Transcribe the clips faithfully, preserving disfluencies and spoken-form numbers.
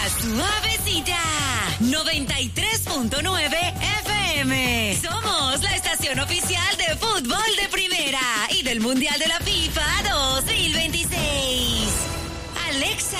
La Suavecita, noventa y tres punto nueve F M. Somos la estación oficial de fútbol de primera y del Mundial de la FIFA dos mil veintiséis. Alexa,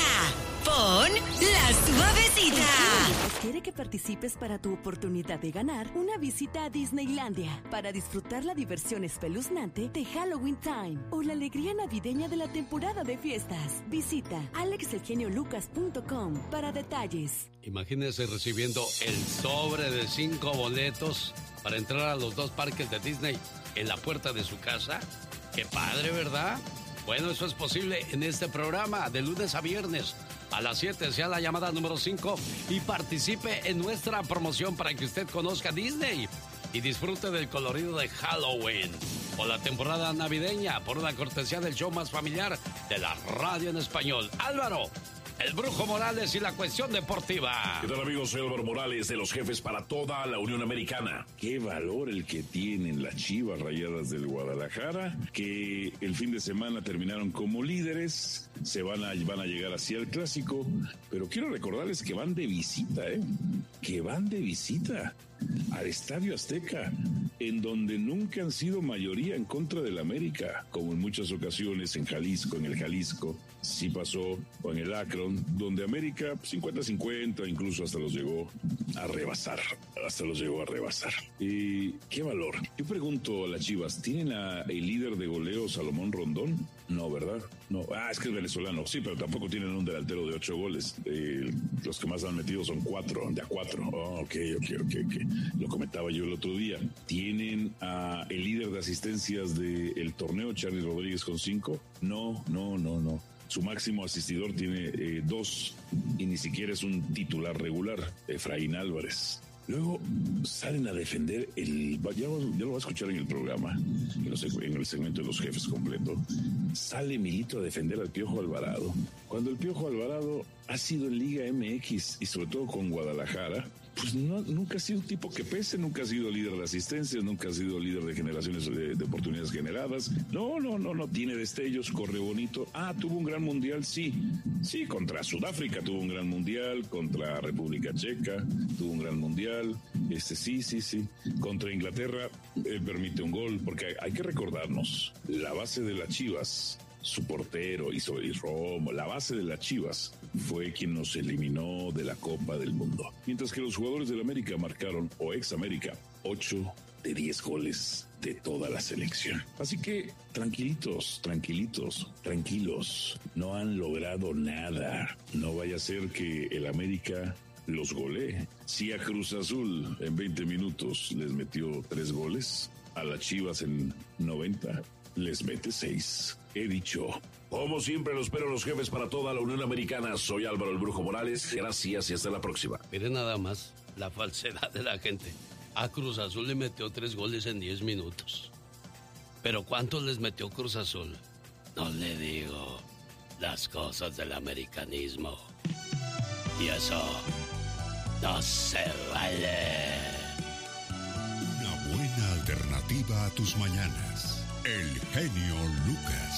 pon La Suavecita. Quiere que participes para tu oportunidad de ganar una visita a Disneylandia para disfrutar la diversión espeluznante de Halloween Time o la alegría navideña de la temporada de fiestas. Visita alex el genio lucas punto com para detalles. Imagínese recibiendo el sobre de cinco boletos para entrar a los dos parques de Disney en la puerta de su casa. ¡Qué padre!, ¿verdad? Bueno, eso es posible en este programa de lunes a viernes. A las siete sea la llamada número cinco y participe en nuestra promoción para que usted conozca Disney y disfrute del colorido de Halloween o la temporada navideña por una cortesía del show más familiar de la radio en español. Álvaro, el Brujo Morales y la cuestión deportiva. ¿Qué tal, amigos? Soy Álvaro Morales, de los jefes para toda la Unión Americana. Qué valor el que tienen las Chivas Rayadas del Guadalajara, que el fin de semana terminaron como líderes, se van a, van a llegar hacia el Clásico, pero quiero recordarles que van de visita, ¿eh? Que van de visita al Estadio Azteca, en donde nunca han sido mayoría en contra del América, como en muchas ocasiones en Jalisco, en el Jalisco, sí pasó, o en el Akron, donde América cincuenta cincuenta, incluso hasta los llegó a rebasar, hasta los llegó a rebasar. Y qué valor. Yo pregunto a las Chivas, ¿tienen a el líder de goleo Salomón Rondón? No, ¿verdad? No, ah, es que es venezolano, sí, pero tampoco tienen un delantero de ocho goles. Eh, los que más han metido son cuatro, de a cuatro. Oh, ok, ok, ok, ok. Lo comentaba yo el otro día. ¿Tienen a el líder de asistencias del torneo, Charly Rodríguez, con cinco? No, no, no, no. Su máximo asistidor tiene eh, dos y ni siquiera es un titular regular, Efraín Álvarez. Luego salen a defender el... Ya, ya lo va a escuchar en el programa, en, los, en el segmento de los jefes completo. Sale Milito a defender al Piojo Alvarado, cuando el Piojo Alvarado ha sido en Liga M X y sobre todo con Guadalajara, pues no, nunca ha sido un tipo que pese, nunca ha sido líder de asistencias, nunca ha sido líder de generaciones de, de oportunidades generadas. No, no, no, no tiene destellos, corre bonito. Ah, tuvo un gran mundial, sí. Sí, contra Sudáfrica tuvo un gran mundial, contra República Checa tuvo un gran mundial. Este sí, sí, sí. Contra Inglaterra eh, permite un gol, porque hay, hay que recordarnos, la base de las Chivas, su portero y sobre Romo, la base de las Chivas fue quien nos eliminó de la Copa del Mundo. Mientras que los jugadores del América marcaron, o ex América, ocho de diez goles de toda la selección. Así que tranquilitos, tranquilitos, tranquilos. No han logrado nada. No vaya a ser que el América los golee. Si a Cruz Azul en veinte minutos les metió tres goles, a las Chivas en noventa les mete seis. He dicho. Como siempre, los espero los jefes para toda la Unión Americana. Soy Álvaro el Brujo Morales. Gracias y hasta la próxima. Miren nada más la falsedad de la gente. A Cruz Azul le metió tres goles en diez minutos. ¿Pero cuántos les metió Cruz Azul? No le digo. Las cosas del americanismo. Y eso no se vale. Una buena alternativa a tus mañanas. El genio Lucas.